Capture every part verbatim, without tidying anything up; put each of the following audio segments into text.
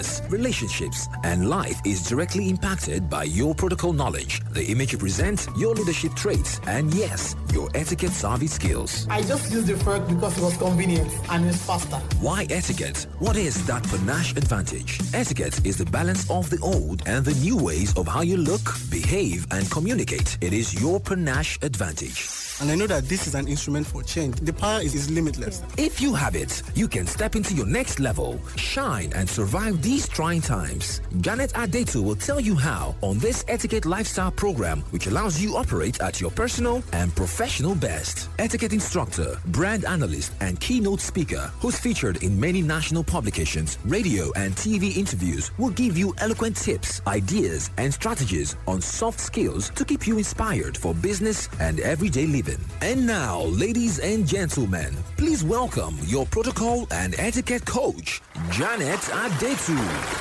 relationships, and life is directly impacted by your protocol knowledge, the image you present, your leadership traits, and yes, your etiquette savvy skills. I just used the fork because it was convenient and it's faster. Why etiquette? What is that panache advantage? Etiquette is the balance of the old and the new ways of how you look, behave, and communicate. It is your panache advantage. And I know that this is an instrument for change. The power is, is limitless. If you have it, you can step into your next level, shine, and survive these trying times. Janet Adetu will tell you how on this Etiquette Lifestyle program, which allows you operate at your personal and professional best. Etiquette instructor, brand analyst, and keynote speaker, who's featured in many national publications, radio, and T V interviews, will give you eloquent tips, ideas, and strategies on soft skills to keep you inspired for business and everyday living. And now, ladies and gentlemen, please welcome your protocol and etiquette coach, Janet Adetu.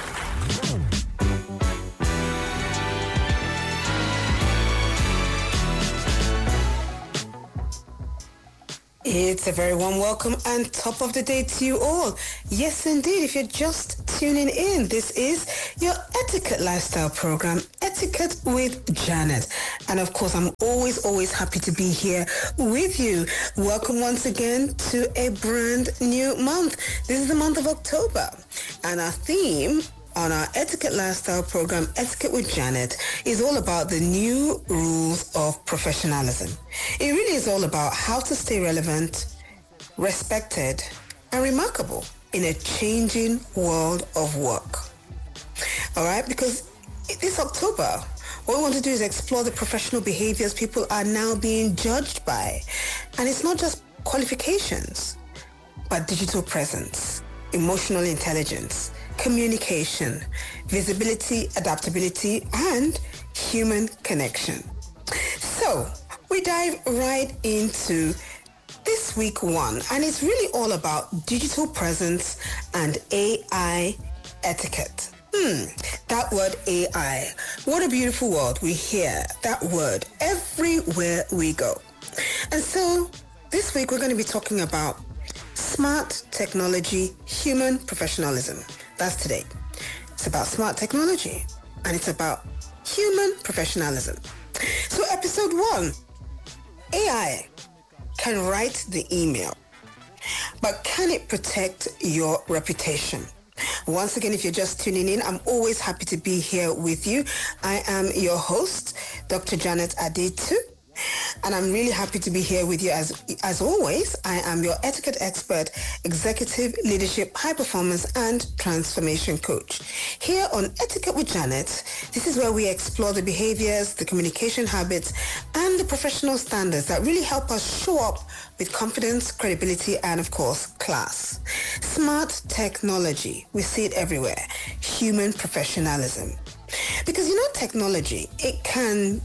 It's a very warm welcome and top of the day to you all. Yes, indeed, if you're just tuning in, this is your Etiquette Lifestyle program, Etiquette with Janet. And of course, I'm always, always happy to be here with you. Welcome once again to a brand new month. This is the month of October. And our theme on our Etiquette Lifestyle program, Etiquette with Janet, is all about the new rules of professionalism. It really is all about how to stay relevant, respected, and remarkable in a changing world of work. All right, because this October, what we want to do is explore the professional behaviors people are now being judged by. And it's not just qualifications, but digital presence, emotional intelligence, communication, visibility, adaptability, and human connection. So we dive right into this week one, and it's really all about digital presence and A I etiquette. Hmm, that word A I. What a beautiful word. We hear that word everywhere we go. And so this week we're going to be talking about smart technology, human professionalism. That's today. It's about smart technology and it's about human professionalism. So episode one, A I can write the email, but can it protect your reputation? Once again, if you're just tuning in, I'm always happy to be here with you. I am your host, Doctor Janet Adetu. And I'm really happy to be here with you as as always. I am your etiquette expert, executive leadership, high performance, and transformation coach. Here on Etiquette with Janet, this is where we explore the behaviors, the communication habits, and the professional standards that really help us show up with confidence, credibility, and of course, class. Smart technology, we see it everywhere. Human professionalism. Because you know, technology, it can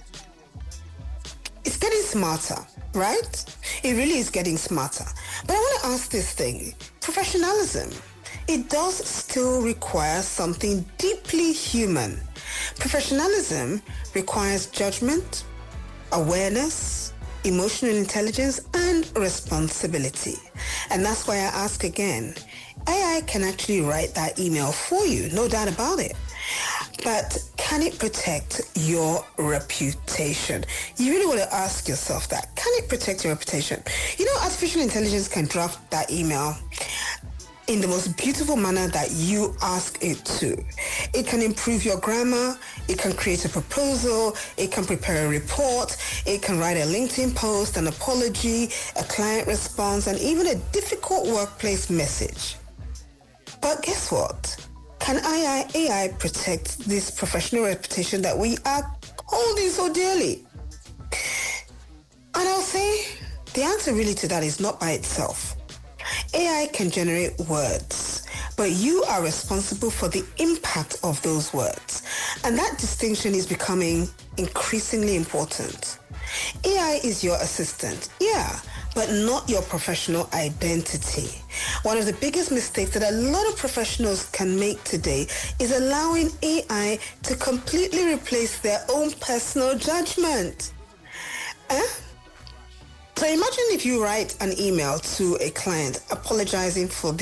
It's getting smarter, right? It really is getting smarter. But I want to ask this thing. Professionalism, it does still require something deeply human. Professionalism requires judgment, awareness, emotional intelligence, and responsibility. And that's why I ask again, A I can actually write that email for you, no doubt about it. But can it protect your reputation? You really want to ask yourself that. Can it protect your reputation? You know, artificial intelligence can draft that email in the most beautiful manner that you ask it to. It can improve your grammar. It can create a proposal. It can prepare a report. It can write a LinkedIn post, an apology, a client response, and even a difficult workplace message. But guess what? Can A I protect this professional reputation that we are holding so dearly? And I'll say the answer really to that is not by itself. A I can generate words, but you are responsible for the impact of those words. And that distinction is becoming increasingly important. A I is your assistant, yeah, but not your professional identity. One of the biggest mistakes that a lot of professionals can make today is allowing A I to completely replace their own personal judgment. Eh? So imagine if you write an email to a client apologizing for the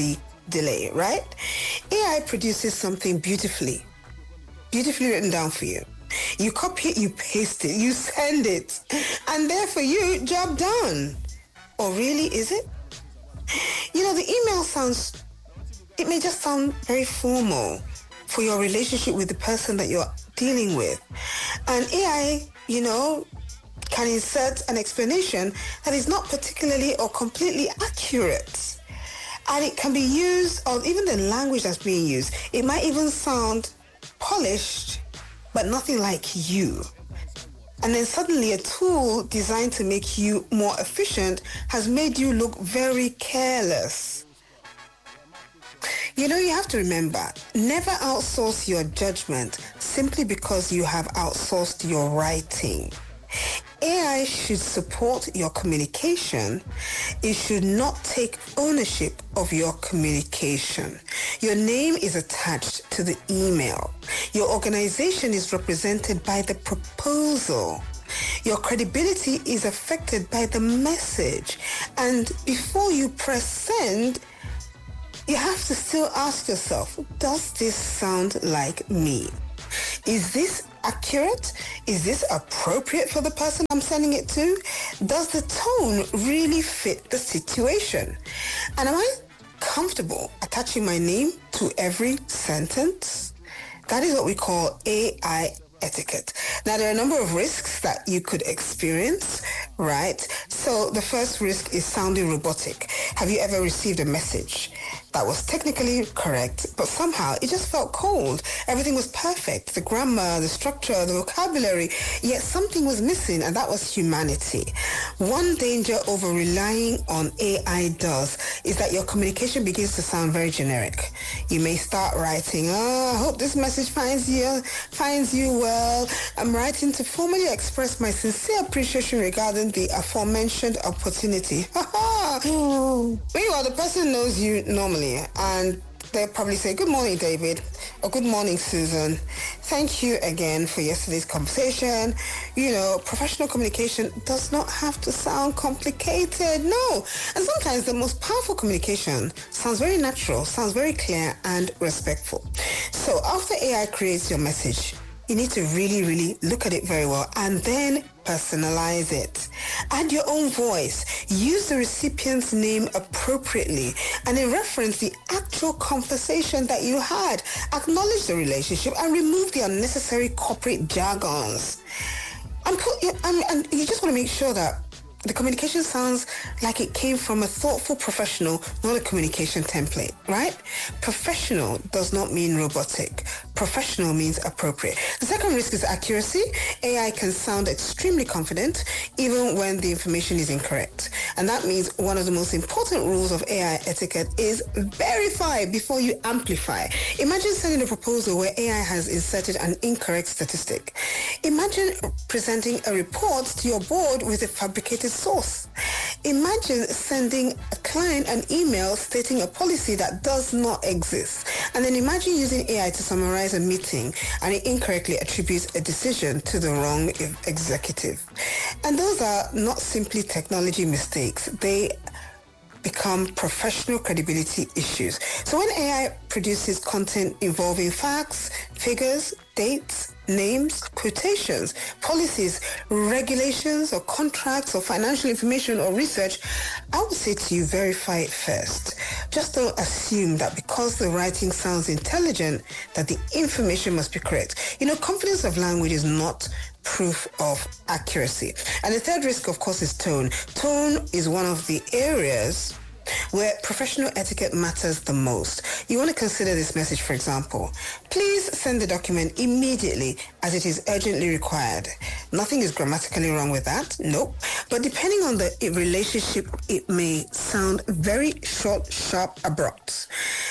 delay, right? A I produces something beautifully, beautifully written down for you. You copy it, you paste it, you send it, and there for you, job done. Or really, is it? You know, the email sounds, it may just sound very formal for your relationship with the person that you're dealing with. And A I, you know, can insert an explanation that is not particularly or completely accurate. And it can be used, or even the language that's being used, it might even sound polished, but nothing like you. And then suddenly a tool designed to make you more efficient has made you look very careless. You know, you have to remember, never outsource your judgment simply because you have outsourced your writing. A I should support your communication. It should not take ownership of your communication. Your name is attached to the email. Your organization is represented by the proposal. Your credibility is affected by the message. And before you press send, you have to still ask yourself, does this sound like me? Is this accurate? Is this appropriate for the person I'm sending it to? Does the tone really fit the situation? And am I comfortable attaching my name to every sentence? That is what we call A I etiquette. Now, there are a number of risks that you could experience, right? So the first risk is sounding robotic. Have you ever received a message that was technically correct, but somehow it just felt cold? Everything was perfect. The grammar, the structure, the vocabulary, yet something was missing, and that was humanity. One danger over relying on A I does is that your communication begins to sound very generic. You may start writing, oh, I hope this message finds you, finds you well. I'm writing to formally express my sincere appreciation regarding the aforementioned opportunity. Meanwhile, the person knows you normally, and they'll probably say, good morning, David, or good morning, Susan. Thank you again for yesterday's conversation. You know, professional communication does not have to sound complicated. No. And sometimes the most powerful communication sounds very natural, sounds very clear and respectful. So after A I creates your message, you need to really, really look at it very well and then personalize it. Add your own voice. Use the recipient's name appropriately and then reference the actual conversation that you had. Acknowledge the relationship and remove the unnecessary corporate jargons. I'm, I'm, and you just want to make sure that the communication sounds like it came from a thoughtful professional, not a communication template, right? Professional does not mean robotic. Professional means appropriate. The second risk is accuracy. A I can sound extremely confident even when the information is incorrect. And that means one of the most important rules of A I etiquette is verify before you amplify. Imagine sending a proposal where A I has inserted an incorrect statistic. Imagine presenting a report to your board with a fabricated source. Imagine sending a client an email stating a policy that does not exist. And then imagine using A I to summarize a meeting and it incorrectly attributes a decision to the wrong executive. And those are not simply technology mistakes. They become professional credibility issues. So when A I produces content involving facts, figures, dates, names, quotations, policies, regulations, or contracts, or financial information or research, I would say to you, verify it first. Just don't assume that because the writing sounds intelligent, that the information must be correct. You know, confidence of language is not proof of accuracy. And the third risk, of course, is tone. Tone is one of the areas where professional etiquette matters the most. You want to consider this message, for example. Please send the document immediately as it is urgently required. Nothing is grammatically wrong with that, nope. But depending on the relationship, it may sound very short, sharp, abrupt.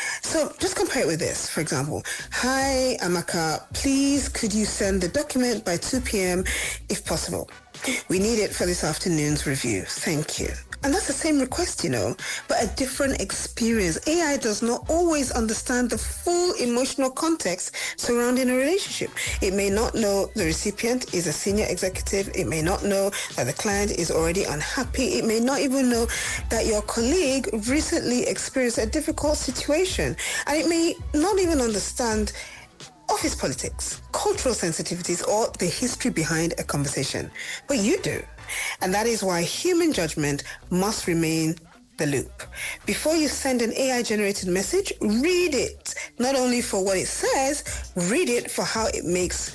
So just compare it with this, for example. Hi, Amaka, please could you send the document by two p.m. if possible? We need it for this afternoon's review. Thank you. And that's the same request, you know, but a different experience. A I does not always understand the full emotional context surrounding a relationship. It may not know the recipient is a senior executive. It may not know that the client is already unhappy. It may not even know that your colleague recently experienced a difficult situation. And it may not even understand office politics, cultural sensitivities, or the history behind a conversation. But you do. And that is why human judgment must remain the loop. Before you send an A I-generated message, read it. Not only for what it says, read it for how it makes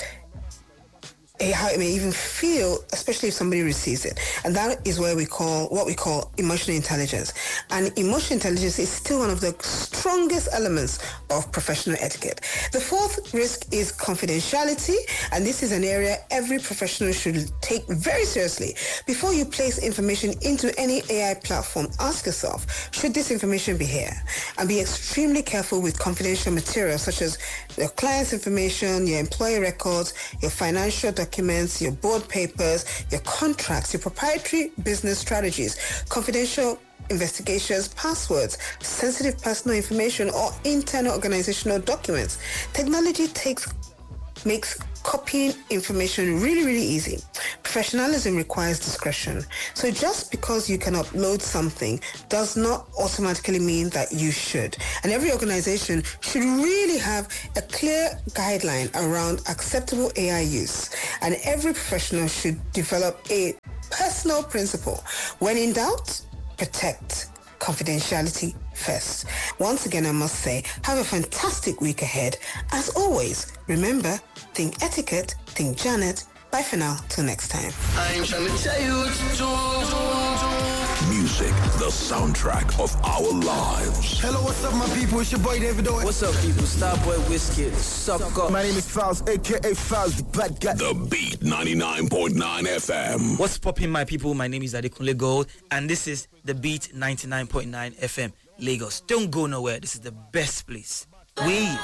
how it may even feel, especially if somebody receives it. And that is where we call, what we call emotional intelligence. And emotional intelligence is still one of the strongest elements of professional etiquette. The fourth risk is confidentiality, and this is an area every professional should take very seriously. Before you place information into any A I platform, ask yourself, should this information be here? And be extremely careful with confidential material such as your client's information, your employee records, your financial documents, documents, your board papers, your contracts, your proprietary business strategies, confidential investigations, passwords, sensitive personal information, or internal organizational documents. Technology takes makes copying information really, really easy. Professionalism requires discretion. So just because you can upload something does not automatically mean that you should. And every organization should really have a clear guideline around acceptable A I use. And every professional should develop a personal principle. When in doubt, protect confidentiality first. Once again, I must say, have a fantastic week ahead. As always, remember, think etiquette, think Janet. Bye for now, till next time. I'm trying to tell you what to do. Music, the soundtrack of our lives. Hello, what's up, my people? It's your boy David Owen. What's up, people? Starboy Wizkid. Suck up. My name is Faust, a k a. Faust, the bad guy. The Beat ninety-nine point nine F M. What's popping, my people? My name is Adekunle Gold, and this is The Beat ninety-nine point nine F M, Lagos. Don't go nowhere. This is the best place. We